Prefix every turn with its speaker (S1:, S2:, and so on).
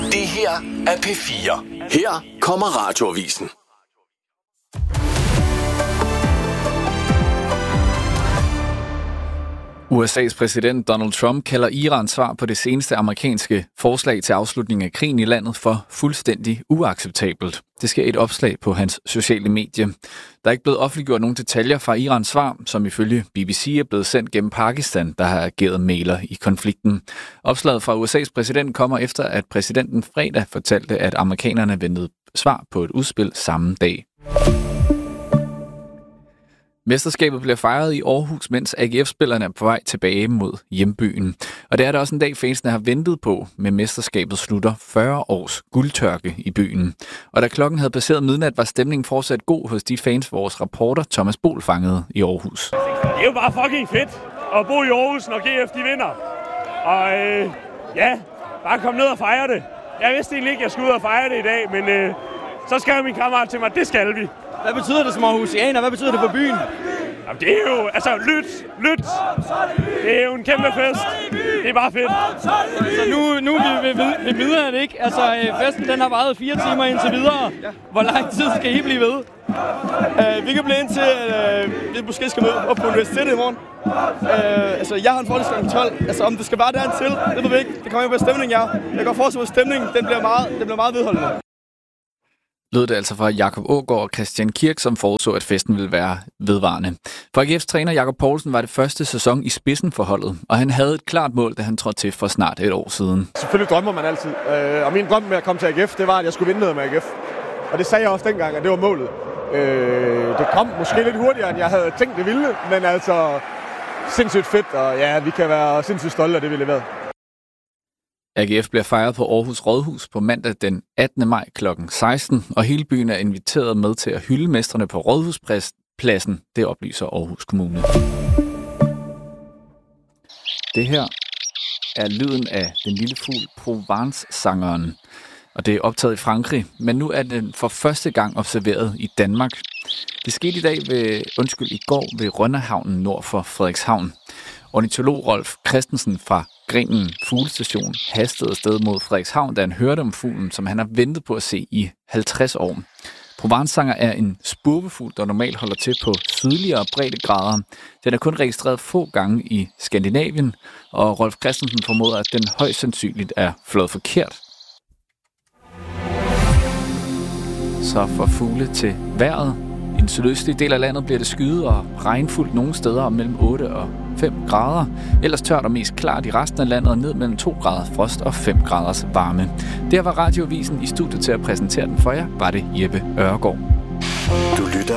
S1: Det her er P4. Her kommer Radioavisen.
S2: USA's præsident Donald Trump kalder Irans svar på det seneste amerikanske forslag til afslutning af krigen i landet for fuldstændig uacceptabelt. Det sker i et opslag på hans sociale medie. Der er ikke blevet offentliggjort nogen detaljer fra Irans svar, som ifølge BBC er blevet sendt gennem Pakistan, der har ageret mægler i konflikten. Opslaget fra USA's præsident kommer efter, at præsidenten fredag fortalte, at amerikanerne ventede svar på et udspil samme dag. Mesterskabet bliver fejret i Aarhus, mens AGF-spillerne er på vej tilbage mod hjembyen. Og det er der også en dag, fansene har ventet på, med mesterskabet slutter 40 års guldtørke i byen. Og da klokken havde passeret midnat, var stemningen fortsat god hos de fans, vores reporter Thomas Bol fangede i Aarhus.
S3: Det er jo bare fucking fedt at bo i Aarhus, når GF de vinder. Og bare komme ned og fejre det. Jeg vidste egentlig ikke, at jeg skulle ud og fejre det i dag, men så skrev min kammerat til mig, det skal vi.
S4: Hvad betyder det som Aarhusianer? Hvad betyder det for byen?
S3: Jamen, det er jo, lyt. Det er jo en kæmpe fest. Det er bare fedt.
S4: Så nu vi videre det ikke. Altså, festen den har varet 4 timer indtil videre. Hvor lang tid skal I blive ved? Vi kan blive indtil, vi måske skal møde op på universitetet i morgen. Jeg har en forelæsning kl. 12. Altså, om det skal være dertil, det ved vi ikke. Det kommer jo på stemningen, ja. Jeg kan godt forestille mig, at stemningen den bliver meget vedholdende.
S2: Lød det altså fra Jakob Aagaard og Christian Kirk, som forudså, at festen ville være vedvarende. For AGF's træner Jakob Poulsen var det første sæson i spidsen for holdet, og han havde et klart mål, da han trådte til for snart et år siden.
S5: Selvfølgelig drømmer man altid, og min drøm med at komme til AGF, det var, at jeg skulle vinde noget med AGF. Og det sagde jeg også dengang, at det var målet. Det kom måske lidt hurtigere, end jeg havde tænkt det ville, men altså sindssygt fedt, og ja, vi kan være sindssygt stolte af det, vi leverede.
S2: AGF bliver fejret på Aarhus Rådhus på mandag den 18. maj kl. 16, og hele byen er inviteret med til at hylde mestrene på Rådhuspladsen, det oplyser Aarhus Kommune. Det her er lyden af den lille fugl Provence-sangeren, og det er optaget i Frankrig, men nu er den for første gang observeret i Danmark. Det skete i går ved Rønnehavnen nord for Frederikshavn. Ornitolog Rolf Christensen fra Grenen Fuglestation hastede afsted mod Frederikshavn, da han hørte om fuglen, som han har ventet på at se i 50 år. Provence-sanger er en spurvefugl, der normalt holder til på sydligere breddegrader. Den er kun registreret få gange i Skandinavien, og Rolf Christensen formoder, at den højst sandsynligt er fløjet forkert. Så for fugle til vejret. I den sydøstlige del af landet bliver det skyet og regnfuldt nogle steder om mellem 8 og 5 grader. Ellers tørt og mest klart i resten af landet og ned mellem 2 grader frost og 5 graders varme. Der var Radioavisen i studiet til at præsentere den for jer, var det Jeppe Ørgaard.
S1: Du lytter